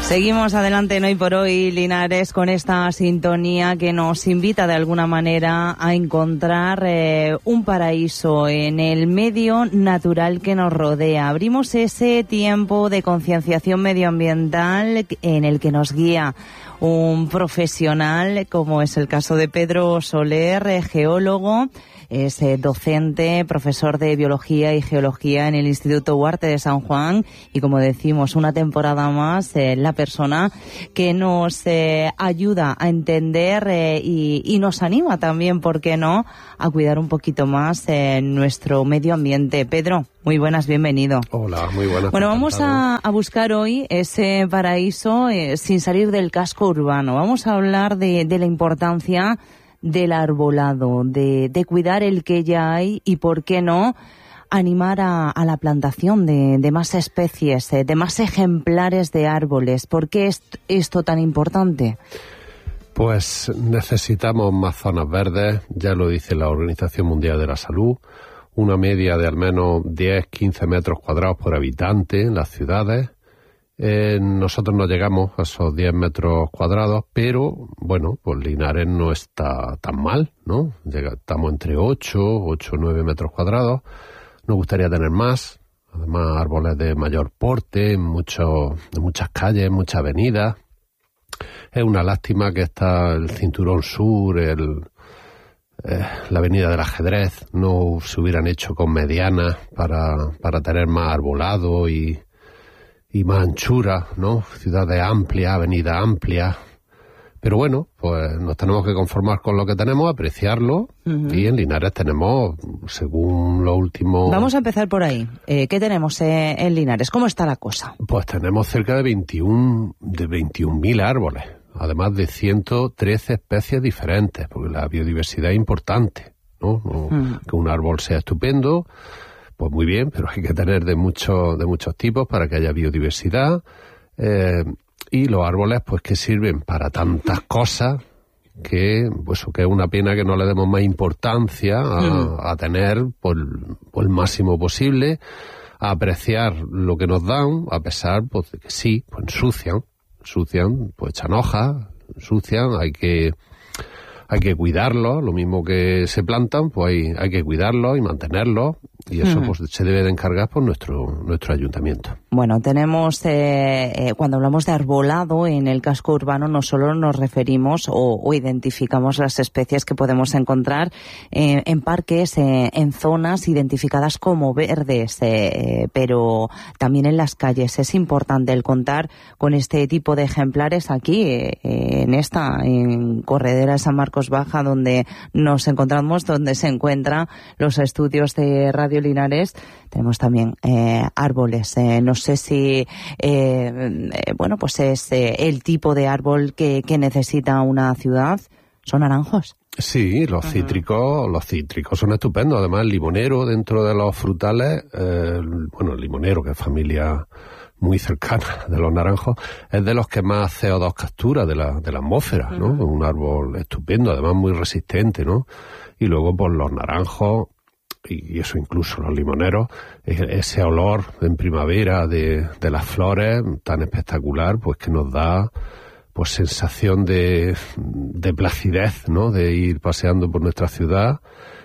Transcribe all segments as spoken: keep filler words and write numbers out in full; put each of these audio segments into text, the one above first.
Seguimos adelante en Hoy por Hoy, Linares, con esta sintonía que nos invita de alguna manera a encontrar eh, un paraíso en el medio natural que nos rodea. Abrimos ese tiempo de concienciación medioambiental en el que nos guía un profesional, como es el caso de Pedro Soler, eh, geólogo. Es eh, docente, profesor de Biología y Geología en el Instituto Huarte de San Juan y, como decimos, una temporada más, eh, la persona que nos eh, ayuda a entender eh, y, y nos anima también, ¿por qué no?, a cuidar un poquito más eh, nuestro medio ambiente. Pedro, muy buenas, bienvenido. Hola, muy buenas. Bueno, vamos a, a buscar hoy ese paraíso eh, sin salir del casco urbano. Vamos a hablar de, de la importancia del arbolado, de, de cuidar el que ya hay y, por qué no, animar a, a la plantación de, de más especies, de más ejemplares de árboles. ¿Por qué es esto tan importante? Pues necesitamos más zonas verdes, ya lo dice la Organización Mundial de la Salud, una media de al menos diez a quince metros cuadrados por habitante en las ciudades. Eh, nosotros no llegamos a esos diez metros cuadrados, pero bueno, pues Linares no está tan mal, ¿no? Llega, estamos entre ocho, ocho o nueve metros cuadrados. Nos gustaría tener más, además árboles de mayor porte, en, muchos, en muchas calles, muchas avenidas. Es una lástima que está el Cinturón Sur, el, eh, la Avenida del Ajedrez, no se hubieran hecho con medianas para, para tener más arbolado y y más anchura, ¿no? Ciudades amplias, avenidas amplias. Pero bueno, pues nos tenemos que conformar con lo que tenemos, apreciarlo. Uh-huh. Y en Linares tenemos, según lo último... Vamos a empezar por ahí. Eh, ¿Qué tenemos eh, en Linares? ¿Cómo está la cosa? Pues tenemos cerca de veintiún de veintiún mil árboles, además de ciento trece especies diferentes, porque la biodiversidad es importante, ¿no? no uh-huh. Que un árbol sea estupendo, pues muy bien, pero hay que tener de muchos de muchos tipos para que haya biodiversidad. Eh, y los árboles, pues, que sirven para tantas cosas que, pues, que es una pena que no le demos más importancia a, mm. a tener por, por el máximo posible, a apreciar lo que nos dan, a pesar, pues, de que sí, pues ensucian, ensucian, pues echan hojas, ensucian, hay que hay que cuidarlos, lo mismo que se plantan, pues hay, hay que cuidarlos y mantenerlos, y eso uh-huh. pues se debe de encargar por nuestro nuestro ayuntamiento. Bueno, tenemos, eh, eh, cuando hablamos de arbolado en el casco urbano, no solo nos referimos o, o identificamos las especies que podemos encontrar eh, en parques, eh, en zonas identificadas como verdes, eh, pero también en las calles. Es importante el contar con este tipo de ejemplares aquí, eh, en esta, en Corredera de San Marcos Baja, donde nos encontramos, donde se encuentran los estudios de Radio Linares. Tenemos también eh, árboles. Eh, no sé si, eh, eh, bueno, pues es eh, el tipo de árbol que, que necesita una ciudad. ¿Son naranjos? Sí, los uh-huh. cítricos, los cítricos son estupendos. Además, el limonero dentro de los frutales, eh, bueno, el limonero, que es familia muy cercana de los naranjos, es de los que más C O dos captura de la, de la atmósfera, ¿no? Uh-huh. Un árbol estupendo, además muy resistente, ¿no? Y luego, pues, los naranjos, y eso incluso los limoneros, ese olor en primavera de, de las flores tan espectacular, pues que nos da, pues, sensación de, de placidez, ¿no? De ir paseando por nuestra ciudad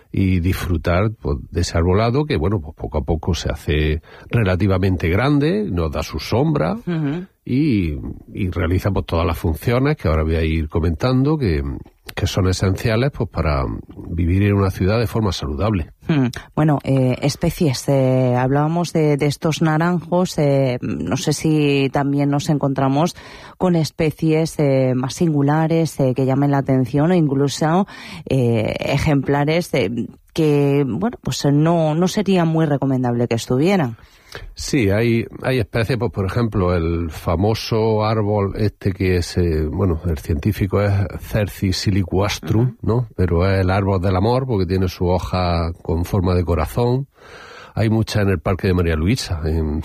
y disfrutar, pues, de ese arbolado que, bueno, pues poco a poco se hace relativamente grande, nos da su sombra uh-huh. y, y realiza, pues, todas las funciones que ahora voy a ir comentando, que, que son esenciales, pues, para vivir en una ciudad de forma saludable. Hmm. Bueno, eh, especies, eh, hablábamos de, de estos naranjos, eh, no sé si también nos encontramos con especies eh, más singulares eh, que llamen la atención, o incluso eh, ejemplares eh, que, bueno, pues no, no sería muy recomendable que estuvieran. Sí, hay hay especies, pues, por ejemplo, el famoso árbol este que es, eh, bueno, el científico es Cercis silicuastrum, uh-huh. ¿no? Pero es el árbol del amor porque tiene su hoja con forma de corazón. Hay muchas en el Parque de María Luisa, en,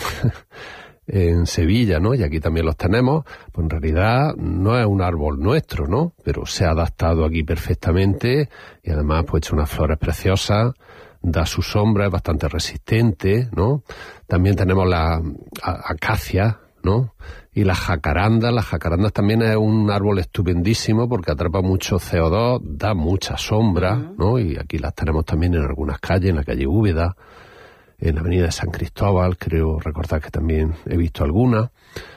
en Sevilla, ¿no? Y aquí también los tenemos. Pues en realidad no es un árbol nuestro, ¿no? Pero se ha adaptado aquí perfectamente y además, pues, echa unas flores preciosas. Da su sombra, es bastante resistente, ¿no? También tenemos la acacia, ¿no? Y las jacarandas, las jacarandas también es un árbol estupendísimo porque atrapa mucho C O dos, da mucha sombra, uh-huh. ¿no? Y aquí las tenemos también en algunas calles, en la calle Úbeda, en la avenida de San Cristóbal, creo recordar que también he visto algunas.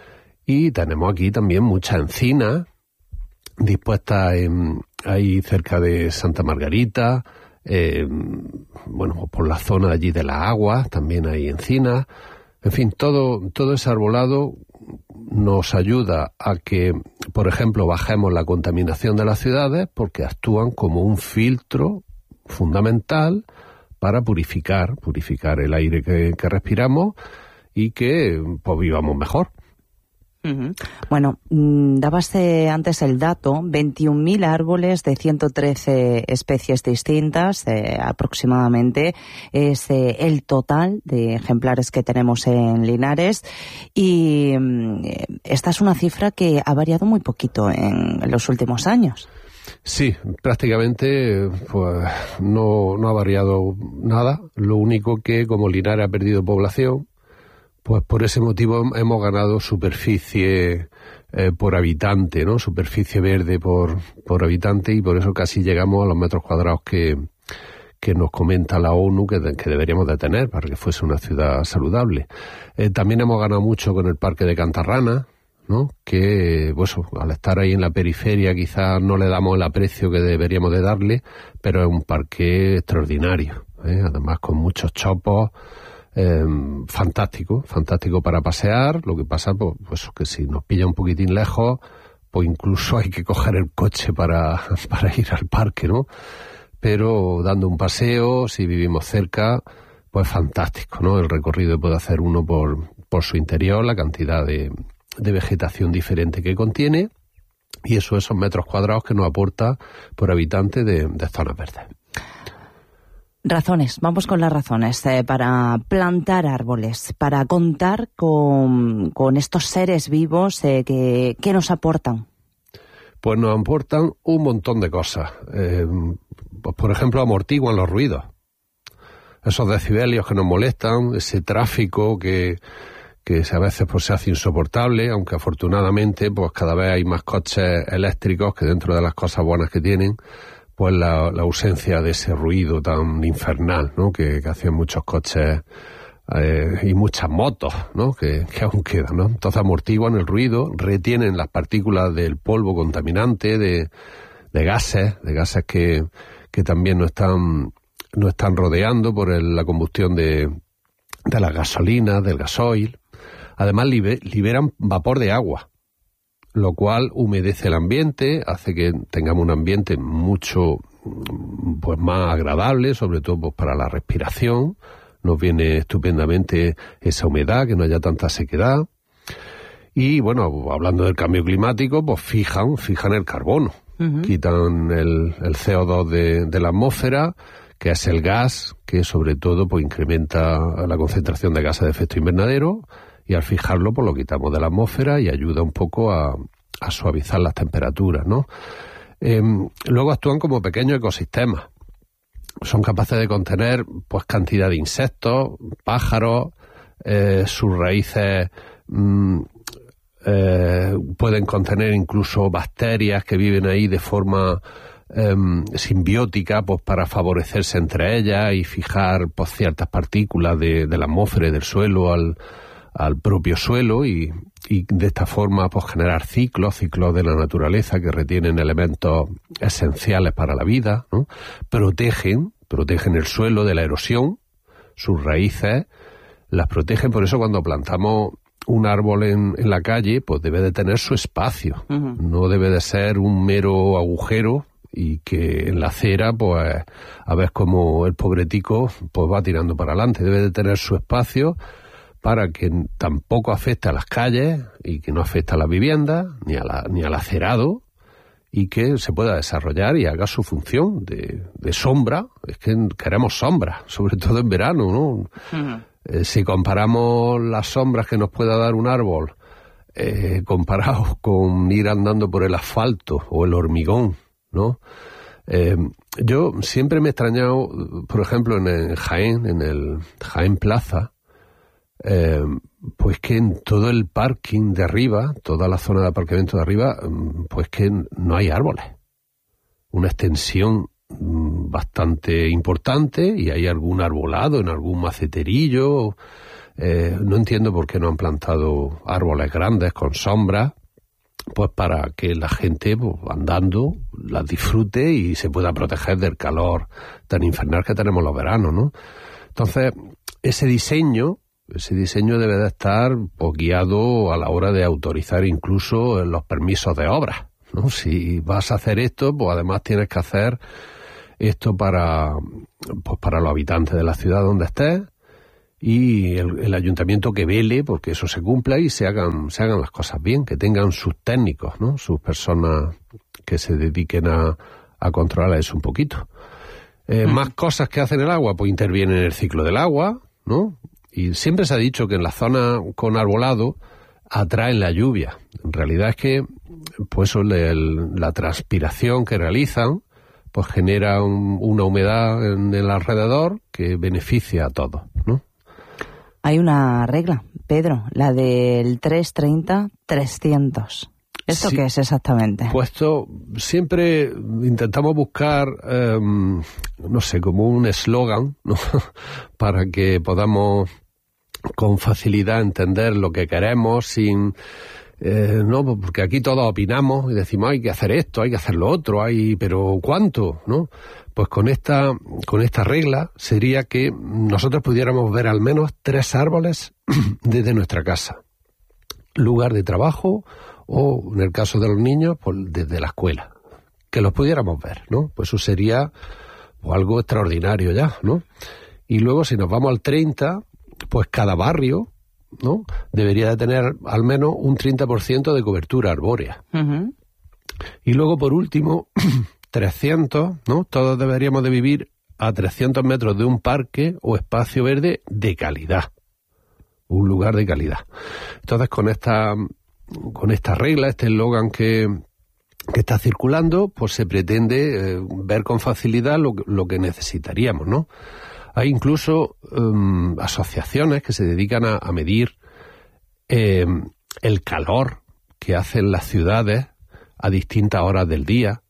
Y tenemos aquí también muchas encinas dispuestas en, ahí cerca de Santa Margarita, eh, bueno, por la zona de allí de las aguas, también hay encinas. En fin, todo, todo ese arbolado nos ayuda a que, por ejemplo, bajemos la contaminación de las ciudades porque actúan como un filtro fundamental para purificar, purificar el aire que, que respiramos y que pues, vivamos mejor. Uh-huh. Bueno, dabas eh, antes el dato, veintiún mil árboles de ciento trece especies distintas, eh, aproximadamente es eh, el total de ejemplares que tenemos en Linares, y eh, esta es una cifra que ha variado muy poquito en, en los últimos años. Sí, prácticamente pues no, no ha variado nada, lo único que como Linares ha perdido población, pues por ese motivo hemos ganado superficie eh, por habitante, ¿no? Superficie verde por, por habitante, y por eso casi llegamos a los metros cuadrados que, que nos comenta la ONU que, de, que deberíamos de tener para que fuese una ciudad saludable. Eh, también hemos ganado mucho con el Parque de Cantarrana, ¿no? Que, pues, al estar ahí en la periferia quizás no le damos el aprecio que deberíamos de darle, pero es un parque extraordinario, ¿eh? Además con muchos chopos. Eh, fantástico, fantástico para pasear. Lo que pasa, pues, pues que si nos pilla un poquitín lejos, pues incluso hay que coger el coche para, para ir al parque, ¿no? Pero dando un paseo, si vivimos cerca, pues fantástico, ¿no? El recorrido que puede hacer uno por, por su interior, la cantidad de, de vegetación diferente que contiene, y eso, esos metros cuadrados que nos aporta por habitante de, de zonas verdes. Razones, vamos con las razones eh, para plantar árboles, para contar con, con estos seres vivos eh, que, que nos aportan. Pues nos aportan un montón de cosas. Eh, pues por ejemplo, amortiguan los ruidos. Esos decibelios que nos molestan, ese tráfico que, que a veces pues, se hace insoportable, aunque afortunadamente pues cada vez hay más coches eléctricos que dentro de las cosas buenas que tienen, pues la, la ausencia de ese ruido tan infernal, ¿no? Que, que hacían muchos coches eh, y muchas motos, ¿no? Que, que aún quedan, ¿no? Entonces amortiguan el ruido, retienen las partículas del polvo contaminante, de, de gases, de gases que, que también nos están, nos están rodeando por el, la combustión de, de las gasolinas, del gasoil. Además liber, liberan vapor de agua, lo cual humedece el ambiente, hace que tengamos un ambiente mucho pues más agradable, sobre todo pues, para la respiración. Nos viene estupendamente esa humedad, que no haya tanta sequedad. Y bueno, hablando del cambio climático, pues fijan, fijan el carbono, uh-huh. quitan el, el C O dos de, de la atmósfera, que es el gas que sobre todo pues incrementa la concentración de gases de efecto invernadero, y al fijarlo pues lo quitamos de la atmósfera y ayuda un poco a, a suavizar las temperaturas, ¿no? Eh, luego actúan como pequeños ecosistemas. Son capaces de contener pues cantidad de insectos, pájaros, eh, sus raíces mmm, eh, pueden contener incluso bacterias que viven ahí de forma eh, simbiótica, pues para favorecerse entre ellas y fijar pues ciertas partículas de, de la atmósfera y del suelo al al propio suelo, y, y de esta forma pues generar ciclos, ciclos de la naturaleza que retienen elementos esenciales para la vida, ¿no? Protegen, protegen el suelo de la erosión, sus raíces las protegen. Por eso cuando plantamos un árbol en, en la calle, pues debe de tener su espacio, uh-huh. no debe de ser un mero agujero y que en la acera, pues a ver cómo el pobretico pues va tirando para adelante. Debe de tener su espacio para que tampoco afecte a las calles y que no afecte a las viviendas, ni, a la, ni al acerado, y que se pueda desarrollar y haga su función de, de sombra. Es que queremos sombra, sobre todo en verano, ¿no? Uh-huh. Eh, si comparamos las sombras que nos pueda dar un árbol, eh, comparados con ir andando por el asfalto o el hormigón, ¿no? Eh, yo siempre me he extrañado, por ejemplo, en el Jaén, en el Jaén Plaza, Eh, pues que en todo el parking de arriba, toda la zona de aparcamiento de arriba, pues que no hay árboles. Una extensión bastante importante y hay algún arbolado en algún maceterillo. Eh, no entiendo por qué no han plantado árboles grandes con sombra, pues para que la gente, pues, andando, las disfrute y se pueda proteger del calor tan infernal que tenemos los veranos, ¿no? Entonces, ese diseño, ese diseño debe de estar, pues, guiado a la hora de autorizar incluso los permisos de obras, ¿no? Si vas a hacer esto, pues además tienes que hacer esto para, pues, para los habitantes de la ciudad donde estés, y el, el ayuntamiento que vele porque eso se cumpla y se hagan se hagan las cosas bien, que tengan sus técnicos, ¿no? Sus personas que se dediquen a, a controlar eso un poquito. Eh, mm. Más cosas que hacen el agua, pues intervienen en el ciclo del agua, ¿no? Y siempre se ha dicho que en la zona con arbolado atraen la lluvia. En realidad es que, pues, el, la transpiración que realizan, pues genera un, una humedad en el alrededor que beneficia a todos, ¿no? Hay una regla, Pedro, la del tres treinta trescientos. ¿Esto sí, qué es exactamente? Pues esto siempre intentamos buscar, eh, no sé, como un eslogan, ¿no? Para que podamos con facilidad entender lo que queremos sin... Eh, no, porque aquí todos opinamos y decimos hay que hacer esto, hay que hacer lo otro, hay, pero ¿cuánto? ¿No? Pues con esta, con esta regla sería que nosotros pudiéramos ver al menos tres árboles desde nuestra casa, lugar de trabajo o, en el caso de los niños, pues desde la escuela, que los pudiéramos ver, ¿no? Pues eso sería, pues, algo extraordinario ya, ¿no? Y luego si nos vamos al treinta, pues cada barrio, ¿no? Debería de tener al menos un treinta por ciento de cobertura arbórea. Uh-huh. Y luego, por último, trescientos, ¿no? Todos deberíamos de vivir a trescientos metros de un parque o espacio verde de calidad. Un lugar de calidad. Entonces, con esta, con esta regla, este eslogan que, que está circulando, pues se pretende eh, ver con facilidad lo, lo que necesitaríamos, ¿no? Hay incluso um, asociaciones que se dedican a, a medir eh, el calor que hacen las ciudades a distintas horas del día.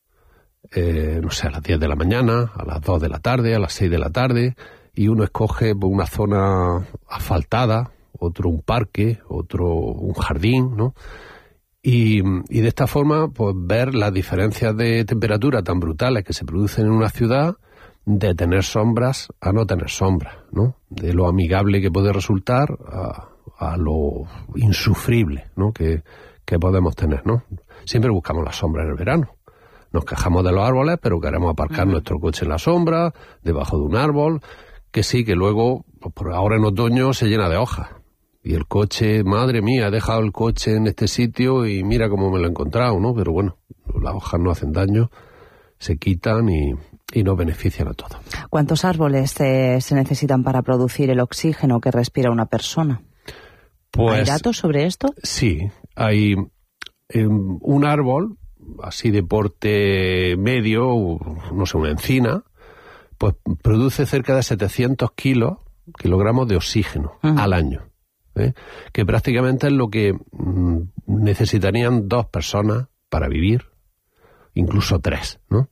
Eh, no sé, a las diez de la mañana, a las dos de la tarde, a las seis de la tarde, y uno escoge pues, una zona asfaltada, otro un parque, otro un jardín, ¿no? Y, y de esta forma, pues ver las diferencias de temperatura tan brutales que se producen en una ciudad, de tener sombras a no tener sombras, ¿no? De lo amigable que puede resultar a, a lo insufrible, ¿no? Que, que podemos tener, ¿no? Siempre buscamos la sombra en el verano. Nos quejamos de los árboles, pero queremos aparcar uh-huh. nuestro coche en la sombra, debajo de un árbol, que sí, que luego, pues por ahora en otoño se llena de hojas. Y el coche, madre mía, he dejado el coche en este sitio y mira cómo me lo he encontrado, ¿no? Pero bueno, las hojas no hacen daño, se quitan y... y nos benefician a todos. ¿Cuántos árboles eh, se necesitan para producir el oxígeno que respira una persona? Pues, ¿hay datos sobre esto? Sí, hay eh, un árbol, así de porte medio, no sé, una encina, pues produce cerca de setecientos kilos, kilogramos de oxígeno uh-huh. al año, ¿eh? Que prácticamente es lo que mm, necesitarían dos personas para vivir, incluso tres, ¿no?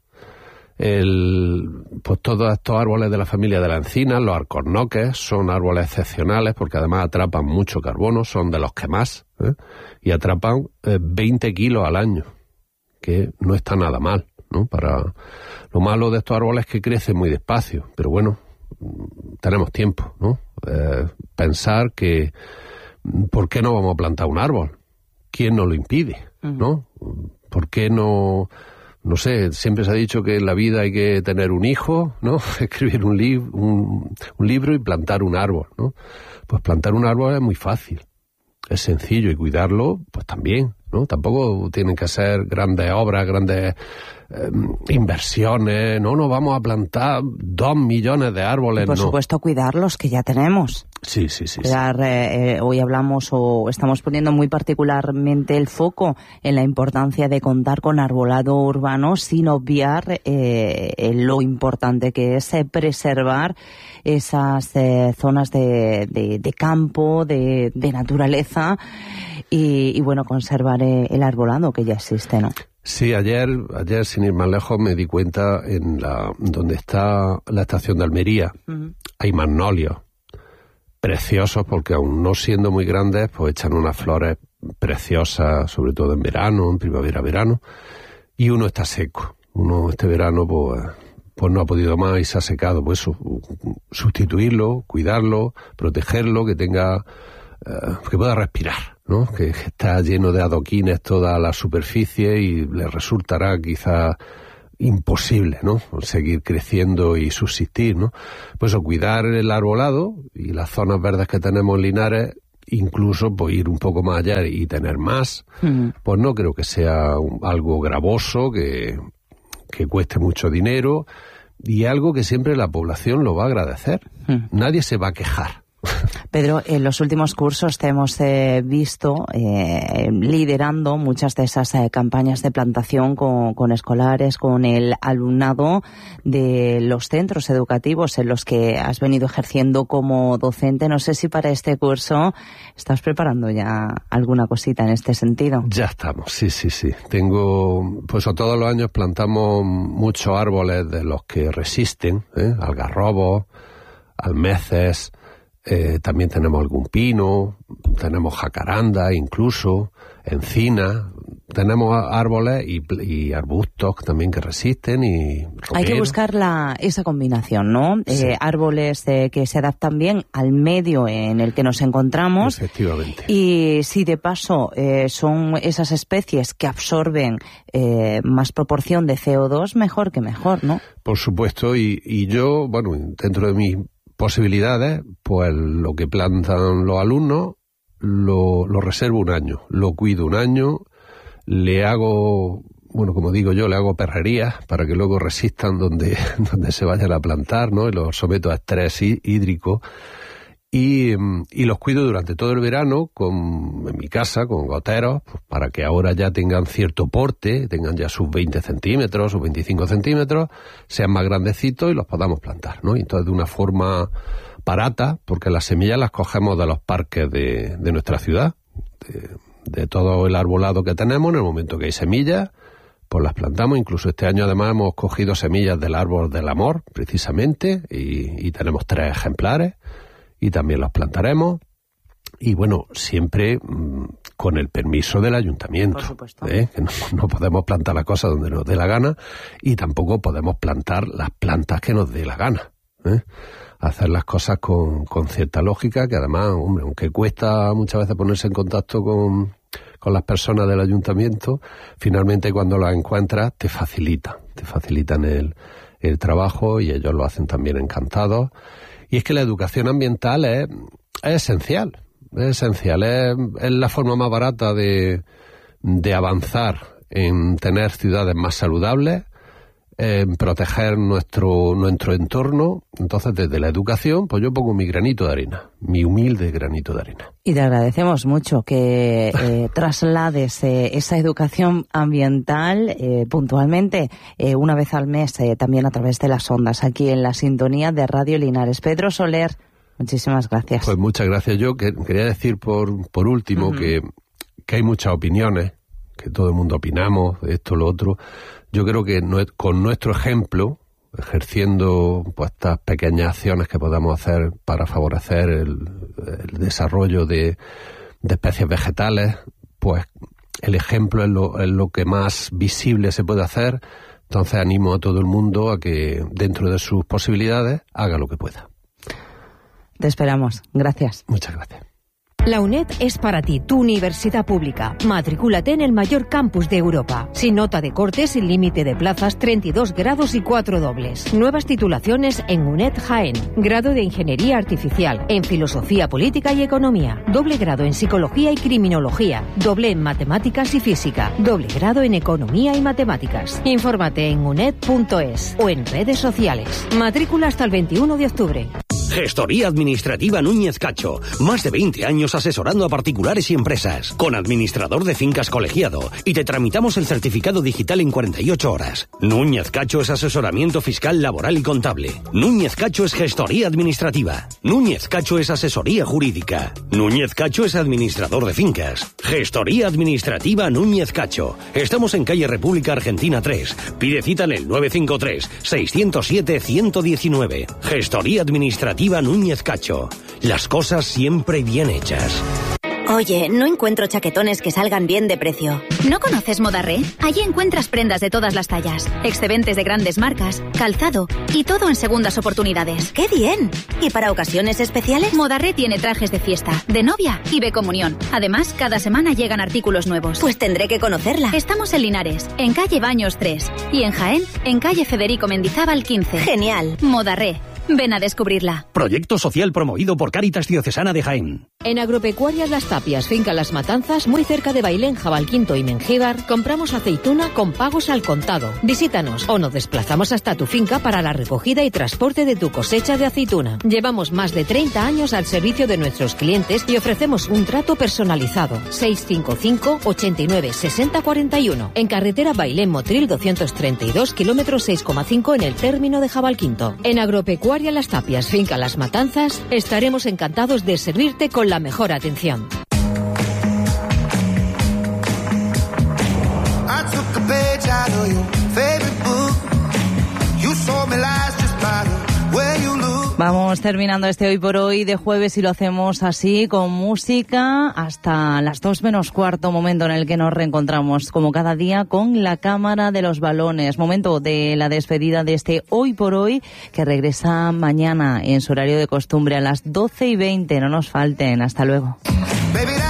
El, pues todos estos árboles de la familia de la encina, los alcornoques, son árboles excepcionales porque además atrapan mucho carbono, son de los que más, ¿eh? Y atrapan eh, veinte kilos al año, que no está nada mal, ¿no? Para lo malo de estos árboles es que crecen muy despacio, pero bueno, tenemos tiempo, ¿no? Eh, pensar que ¿por qué no vamos a plantar un árbol? ¿Quién nos lo impide? ¿No? ¿Por qué no...? No sé, siempre se ha dicho que en la vida hay que tener un hijo, ¿no? Escribir un, li- un, un libro y plantar un árbol, ¿no? Pues plantar un árbol es muy fácil, es sencillo y cuidarlo, pues también. ¿no? Tampoco tienen que ser grandes obras, grandes eh, inversiones, no nos vamos a plantar dos millones de árboles. Y por no. supuesto, cuidar los que ya tenemos. Sí, sí, sí. Cuidar, sí. Eh, eh, hoy hablamos o estamos poniendo muy particularmente el foco en la importancia de contar con arbolado urbano sin obviar eh, lo importante que es eh, preservar esas eh, zonas de, de, de campo, de, de naturaleza y, y bueno, conservar eh, el arbolado que ya existe, ¿no? Sí, ayer, ayer sin ir más lejos me di cuenta en la donde está la estación de Almería, uh-huh. hay magnolios preciosos porque aún no siendo muy grandes, pues echan unas flores preciosas, sobre todo en verano, en primavera-verano, y uno está seco. Uno este verano pues, pues no ha podido más y se ha secado. Pues su, sustituirlo, cuidarlo, protegerlo, que tenga, eh, que pueda respirar, ¿no? Que, que está lleno de adoquines toda la superficie y le resultará quizá imposible, ¿no? Seguir creciendo y subsistir, ¿no? Pues eso, cuidar el arbolado y las zonas verdes que tenemos en Linares, incluso pues ir un poco más allá y tener más, mm. pues no creo que sea un, algo gravoso, que, que cueste mucho dinero y algo que siempre la población lo va a agradecer. Mm. Nadie se va a quejar. Pedro, en los últimos cursos te hemos eh, visto eh, liderando muchas de esas eh, campañas de plantación con, con escolares, con el alumnado de los centros educativos en los que has venido ejerciendo como docente. No sé si para este curso estás preparando ya alguna cosita en este sentido. Ya estamos, sí, sí, sí. Tengo, pues todos los años plantamos muchos árboles de los que resisten, ¿eh? Algarrobos, almeces. Eh, también tenemos algún pino, tenemos jacaranda incluso, encina, tenemos árboles y, y arbustos también que resisten y romeros. Hay que buscar la, esa combinación, ¿no? Sí. Eh, árboles eh, que se adaptan bien al medio en el que nos encontramos. Efectivamente. Y si de paso eh, son esas especies que absorben eh, más proporción de C O dos, mejor que mejor, ¿no? Por supuesto, y, y yo, bueno, dentro de mis posibilidades, pues lo que plantan los alumnos lo, lo reservo un año, lo cuido un año, le hago, bueno, como digo yo, le hago perrerías para que luego resistan donde, donde se vayan a plantar, ¿no? Y los someto a estrés hídrico y, y los cuido durante todo el verano con, en mi casa, con goteros, pues para que ahora ya tengan cierto porte, tengan ya sus veinte centímetros, sus veinticinco centímetros, sean más grandecitos y los podamos plantar, ¿no? Y entonces de una forma barata, porque las semillas las cogemos de los parques de, de nuestra ciudad, de, de todo el arbolado que tenemos. En el momento que hay semillas, pues las plantamos. Incluso este año además hemos cogido semillas del árbol del amor, precisamente, y, y tenemos tres ejemplares. Y también los plantaremos. Y bueno, siempre mmm, con el permiso del ayuntamiento. Por supuesto. ¿eh? Que no, no podemos plantar las cosas donde nos dé la gana y tampoco podemos plantar las plantas que nos dé la gana. ¿eh? Hacer las cosas con, con cierta lógica, que además, hombre, aunque cuesta muchas veces ponerse en contacto con, con las personas del ayuntamiento, finalmente cuando las encuentras te facilitan, te facilitan el, el trabajo y ellos lo hacen también encantados. Y es que la educación ambiental es, es esencial, es esencial, es, es la forma más barata de, de avanzar en tener ciudades más saludables, en proteger nuestro, nuestro entorno. Entonces, desde la educación, pues yo pongo mi granito de arena, mi humilde granito de arena. Y te agradecemos mucho que eh, traslades eh, esa educación ambiental eh, puntualmente eh, una vez al mes, eh, también a través de las ondas, aquí en la sintonía de Radio Linares. Pedro Soler, muchísimas gracias. Pues muchas gracias. Yo que, quería decir por, por último uh-huh. que, que hay muchas opiniones, que todo el mundo opinamos, esto, lo otro. Yo creo que no, con nuestro ejemplo, ejerciendo pues estas pequeñas acciones que podamos hacer para favorecer el, el desarrollo de, de especies vegetales, pues el ejemplo es lo, es lo que más visible se puede hacer. Entonces animo a todo el mundo a que dentro de sus posibilidades haga lo que pueda. Te esperamos. Gracias. Muchas gracias. La UNED es para ti, tu universidad pública. Matricúlate en el mayor campus de Europa. Sin nota de corte, sin límite de plazas, treinta y dos grados y cuatro dobles. Nuevas titulaciones en UNED Jaén. Grado de Ingeniería Artificial, en Filosofía Política y Economía. Doble grado en Psicología y Criminología. Doble en Matemáticas y Física. Doble grado en Economía y Matemáticas. Infórmate en uned punto es o en redes sociales. Matrícula hasta el veintiuno de octubre. Gestoría Administrativa Núñez Cacho. Más de veinte años asesorando a particulares y empresas. Con administrador de fincas colegiado. Y te tramitamos el certificado digital en cuarenta y ocho horas. Núñez Cacho es asesoramiento fiscal, laboral y contable. Núñez Cacho es gestoría administrativa. Núñez Cacho es asesoría jurídica. Núñez Cacho es administrador de fincas. Gestoría Administrativa Núñez Cacho. Estamos en calle República Argentina tres. Pide cita en el nueve cinco tres, seis cero siete, uno uno nueve. Gestoría Administrativa Núñez Cacho. Las cosas siempre bien hechas. Oye, no encuentro chaquetones que salgan bien de precio. ¿No conoces Modaré? Allí encuentras prendas de todas las tallas, excedentes de grandes marcas, calzado y todo en segundas oportunidades. ¡Qué bien! ¿Y para ocasiones especiales? Modaré tiene trajes de fiesta, de novia y de comunión. Además, cada semana llegan artículos nuevos. Pues tendré que conocerla. Estamos en Linares, en calle Baños tres, y en Jaén, en calle Federico Mendizábal quince. ¡Genial! Modaré. Ven a descubrirla. Proyecto social promovido por Cáritas Diocesana de Jaén. En Agropecuarias Las Tapias, finca Las Matanzas, muy cerca de Bailén, Jabalquinto y Mengíbar, compramos aceituna con pagos al contado. Visítanos o nos desplazamos hasta tu finca para la recogida y transporte de tu cosecha de aceituna. Llevamos más de treinta años al servicio de nuestros clientes y ofrecemos un trato personalizado. seis cinco cinco, ochenta y nueve, sesenta, cuarenta y uno. En carretera Bailén Motril doscientos treinta y dos, kilómetros seis coma cinco en el término de Jabalquinto. En Agropecuarias Las Tapias, finca Las Matanzas, estaremos encantados de servirte con la mejor atención. Vamos terminando este Hoy por Hoy de jueves y lo hacemos así, con música, hasta las dos menos cuarto, momento en el que nos reencontramos como cada día con la Cámara de los Balones, momento de la despedida de este Hoy por Hoy, que regresa mañana en su horario de costumbre a las doce y veinte, no nos falten, hasta luego.